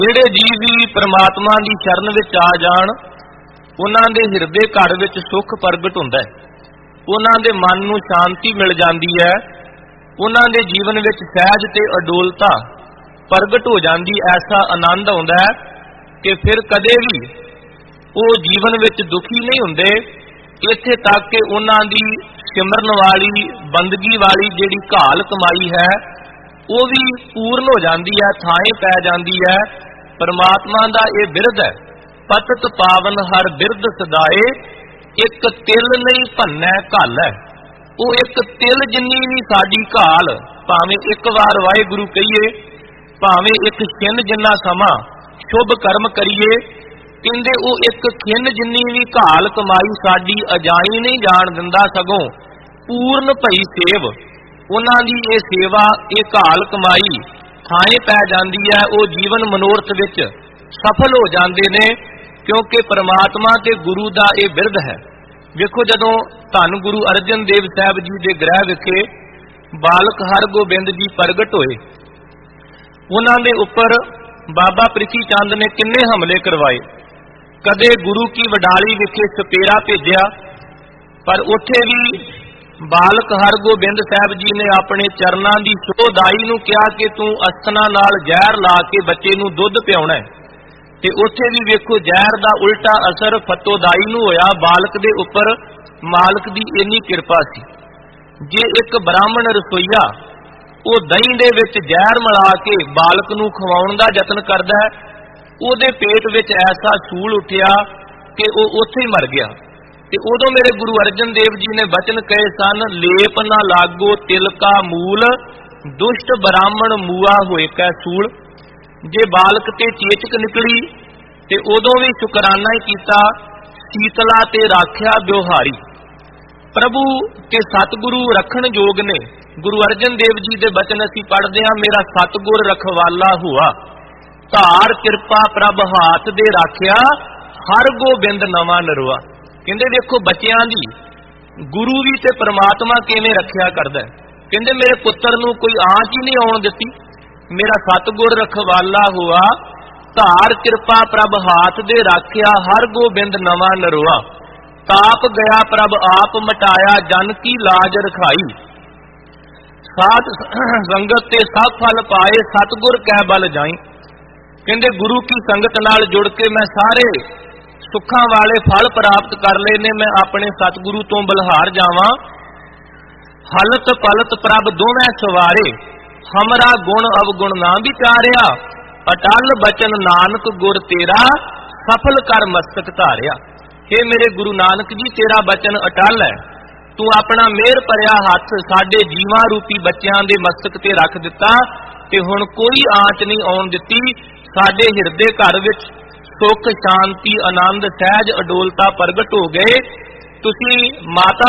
ਜਿਹੜੇ ਜੀਵ ਵੀ ਪ੍ਰਮਾਤਮਾ ਦੀ ਸ਼ਰਨ ਵਿੱਚ ਆ ਜਾਣ, ਉਹਨਾਂ ਦੇ ਹਿਰਦੇ ਘਰ ਵਿੱਚ ਸੁੱਖ ਪ੍ਰਗਟ ਹੁੰਦਾ ਹੈ, ਉਹਨਾਂ ਦੇ ਮਨ ਨੂੰ ਸ਼ਾਂਤੀ ਮਿਲ ਜਾਂਦੀ ਹੈ, ਉਹਨਾਂ ਦੇ ਜੀਵਨ ਵਿੱਚ ਸਹਿਜ ਤੇ ਅਡੋਲਤਾ ਪ੍ਰਗਟ ਹੋ ਜਾਂਦੀ। ਐਸਾ ਆਨੰਦ ਆਉਂਦਾ ਹੈ ਕਿ ਫਿਰ ਕਦੇ ਵੀ ਉਹ ਜੀਵਨ ਵਿੱਚ ਦੁਖੀ ਨਹੀਂ ਹੁੰਦੇ। ਇੱਥੇ ਤੱਕ ਕਿ ਉਹਨਾਂ ਦੀ ਸਿਮਰਨ ਵਾਲੀ ਬੰਦਗੀ ਵਾਲੀ ਜਿਹੜੀ ਘਾਲ ਕਮਾਈ ਹੈ ਉਹ ਵੀ ਪੂਰਨ ਹੋ ਜਾਂਦੀ ਹੈ, ਥਾਂ ਪੈ ਜਾਂਦੀ ਹੈ। ਪਰਮਾਤਮਾ ਦਾ ਇਹ ਬਿਰਧ ਹੈ, ਪਤਿਤ ਪਾਵਨ ਹਰ ਬਿਰਧ ਸਦਾਏ, ਇੱਕ ਤਿਲ ਨਹੀਂ ਭੰਨੈ ਘਾਲ ਹੈ। ਉਹ ਇੱਕ ਤਿਲ ਜਿੰਨੀ ਵੀ ਸਾਡੀ ਘਾਲ, ਭਾਵੇਂ ਇੱਕ ਵਾਰ ਵਾਹਿਗੁਰੂ ਕਹੀਏ, ਭਾਵੇਂ ਇੱਕ ਛਿਨ ਜਿੰਨਾ ਸਮਾਂ ਸ਼ੁਭ ਕਰਮ ਕਰੀਏ, ਕਹਿੰਦੇ ਉਹ ਇੱਕ ਖਿੰਨ ਜਿੰਨੀ ਵੀ ਘਾਲ ਕਮਾਈ ਸਾਡੀ ਅਜਾਈ ਨਹੀਂ ਜਾਣ ਦਿੰਦਾ, ਸਗੋਂ ਪੂਰਨ ਭਈ ਸੇਵ। ਉਹਨਾਂ ਦੀ ਇਹ ਸੇਵਾ, ਇਹ ਘਾਲ ਕਮਾਈ ਥਾਂ ਪੈ ਜਾਂਦੀ ਹੈ। ਉਹ ਜੀਵਨ ਮਨੋਰਥ ਵਿੱਚ ਸਫਲ ਹੋ ਜਾਂਦੇ ਨੇ, ਕਿਉਂਕਿ ਪਰਮਾਤਮਾ ਤੇ ਗੁਰੂ ਦਾ ਇਹ ਬਿਰਧ ਹੈ। ਵੇਖੋ, ਜਦੋਂ ਧੰਨ ਗੁਰੂ ਅਰਜਨ ਦੇਵ ਸਾਹਿਬ ਜੀ ਦੇ ਗ੍ਰਹਿ ਵਿਖੇ ਬਾਲਕ ਹਰਗੋਬਿੰਦ ਜੀ ਪ੍ਰਗਟ ਹੋਏ, ਉਹਨਾਂ ਦੇ ਉੱਪਰ ਬਾਬਾ ਪ੍ਰਿਥੀ ਚੰਦ ਨੇ ਕਿੰਨੇ ਹਮਲੇ ਕਰਵਾਏ। ਕਦੇ ਗੁਰੂ ਕੀ ਵਡਾਲੀ ਵਿਖੇ ਸਪੇਰਾ ਭੇਜਿਆ, ਪਰ ਉੱਥੇ ਵੀ ਬਾਲਕ ਹਰਗੋਬਿੰਦ ਸਾਹਿਬ ਜੀ ਨੇ ਆਪਣੇ ਚਰਨਾਂ ਦੀ ਸੋਧਾਈ ਨੂੰ ਕਿਹਾ ਕਿ ਤੂੰ ਅਸਥਨਾ ਨਾਲ ਜ਼ਹਿਰ ਲਾ ਕੇ ਬੱਚੇ ਨੂੰ ਦੁੱਧ ਪਿਆਉਣਾ ਹੈ। ਤੇ ਉੱਥੇ ਵੀ ਵੇਖੋ ਜ਼ਹਿਰ ਦਾ ਉਲਟਾ ਅਸਰ ਫਤੋਦਾਈ ਨੂੰ ਹੋਇਆ। ਬਾਲਕ ਦੇ ਉੱਪਰ ਮਾਲਕ ਦੀ ਇੰਨੀ ਕਿਰਪਾ ਸੀ। ਜੇ ਇੱਕ ਬ੍ਰਾਹਮਣ ਰਸੋਈਆ ਉਹ ਦਹੀਂ ਦੇ ਵਿੱਚ ਜ਼ਹਿਰ ਮਿਲਾ ਕੇ ਬਾਲਕ ਨੂੰ ਖਵਾਉਣ ਦਾ ਯਤਨ ਕਰਦਾ ਹੈ, ਉਹਦੇ ਪੇਟ ਵਿੱਚ ਐਸਾ ਸੂਲ ਉੱਠਿਆ ਕਿ ਉਹ ਉੱਥੇ ਹੀ ਮਰ ਗਿਆ। ਤੇ ਉਦੋਂ ਮੇਰੇ ਗੁਰੂ ਅਰਜਨ ਦੇਵ ਜੀ ਨੇ ਬਚਨ ਕਹੇ ਸਨ, ਲੇਪ ਨਾ ਲਾਗੋ ਤਿਲ ਕਾ ਮੂਲ, ਦੁਸ਼ਟ ਬ੍ਰਾਹਮਣ ਮੂਆ ਹੋਏ ਕੈ ਸੂਲ। ਜੇ ਬਾਲਕ ਤੇ ਚੇਚਕ ਨਿਕਲੀ ਤੇ ਉਦੋਂ ਵੀ ਸ਼ੁਕਰਾਨਾ ਹੀ ਕੀਤਾ, ਸੀਤਲਾ ਤੇ ਰਾਖਿਆ ਬਿਵਹਾਰੀ। ਪ੍ਰਭੂ ਤੇ ਸਤਿਗੁਰੂ ਰੱਖਣ ਯੋਗ ਨੇ। ਗੁਰੂ ਅਰਜਨ ਦੇਵ ਜੀ ਦੇ ਬਚਨ ਅਸੀਂ ਪੜ੍ਹਦੇ ਹਾਂ, ਮੇਰਾ ਸਤਿਗੁਰ ਰਖਵਾਲਾ ਹੁਆ, ਧਾਰ ਕਿਰਪਾ ਪ੍ਰਭ ਹਾਥ ਦੇ ਰਾਖਿਆ, ਹਰ ਗੋਬਿੰਦ ਨਵਾਂ ਨਰਵਾ। ਕਹਿੰਦੇ ਦੇਖੋ, ਬੱਚਿਆਂ ਦੀ ਗੁਰੂ ਵੀ ਤੇ ਪਰਮਾਤਮਾ ਕਿਵੇਂ ਰੱਖਿਆ ਕਰਦਾ ਹੈ। ਕਹਿੰਦੇ ਮੇਰੇ ਪੁੱਤਰ ਨੂੰ ਕੋਈ ਆਂਚ ਹੀ ਨਹੀਂ ਆਉਣ ਦਿੱਤੀ। ਮੇਰਾ ਸਤਿਗੁਰ ਰਖਵਾਲਾ ਹੁਆ, ਧਾਰ ਕਿਰਪਾ ਪ੍ਰਭ ਹਾਥ ਦੇ ਰਾਖਿਆ, ਹਰ ਗੋਬਿੰਦ ਨਵਾਂ ਨਰਵਾ। ਤਾਪ ਗਿਆ ਪ੍ਰਭ ਆਪ ਮਟਾਇਆ, ਜਨ ਕੀ ਲਾਜ ਰਖਾਈ। ਸਾਧ ਸੰਗਤ ਤੇ ਸਭ ਫਲ ਪਾਏ, ਸਤਿਗੁਰ ਕਹਿ ਬਲ ਜਾਈ। ਕਹਿੰਦੇ ਗੁਰੂ ਕੀ ਸੰਗਤ ਨਾਲ ਜੁੜ ਕੇ ਮੈਂ ਸਾਰੇ ਸੁੱਖਾਂ ਵਾਲੇ ਫਲ ਪ੍ਰਾਪਤ ਕਰ ਲਏ ਨੇ। ਮੈਂ ਆਪਣੇ ਸਤਿਗੁਰੂ ਤੋਂ ਬਲਹਾਰ ਜਾਵਾਂ। ਹਲਤ ਪਲਤ ਪ੍ਰਭ ਦੋਵੇਂ ਸਵਾਰੇ, ਹਮਰਾ ਗੁਣ ਅਵਗੁਣ ਨਾ ਵਿਚਾਰਿਆ। ਅਟਲ ਬਚਨ ਨਾਨਕ ਗੁਰ ਤੇਰਾ, ਸਫਲ ਕਰ ਮਸਤਕ ਧਾਰਿਆ। हे ਮੇਰੇ ਗੁਰੂ ਨਾਨਕ ਜੀ, ਤੇਰਾ ਬਚਨ ਅਟਲ ਹੈ। ਤੂੰ ਆਪਣਾ ਮਿਹਰ ਭਰਿਆ ਹੱਥ ਸਾਡੇ ਜੀਵਾਂ ਰੂਪੀ ਬੱਚਿਆਂ ਦੇ ਮਸਤਕ ਤੇ ਰੱਖ ਦਿੱਤਾ, ਤੇ ਹੁਣ ਕੋਈ ਆਂਚ ਨਹੀਂ ਆਉਣ ਦਿੱਤੀ। ਸਾਡੇ ਹਿਰਦੇ ਘਰ ਵਿੱਚ ਸੁੱਖ, ਸ਼ਾਂਤੀ, ਆਨੰਦ, ਸਹਿਜ, ਅਡੋਲਤਾ ਪ੍ਰਗਟ ਹੋ ਗਏ। ਤੁਸੀਂ ਮਾਤਾ